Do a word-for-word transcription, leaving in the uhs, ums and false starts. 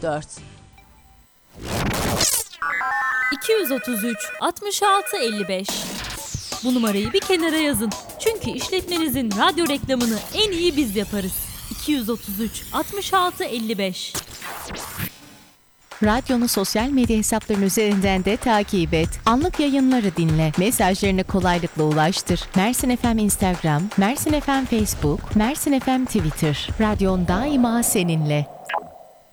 dört. iki yüz otuz üç altmış altı elli beş. Bu numarayı bir kenara yazın. Çünkü işletmenizin radyo reklamını en iyi biz yaparız. iki yüz otuz üç altmış altı elli beş. Radyonu sosyal medya hesaplarının üzerinden de takip et. Anlık yayınları dinle. Mesajlarını kolaylıkla ulaştır. Mersin F M Instagram, Mersin F M Facebook, Mersin F M Twitter. Radyon daima seninle.